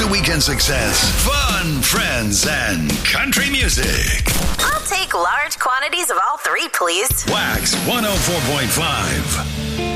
to weekend success, fun, friends, and country music. I'll take large quantities of all three, please. Wax 104.5.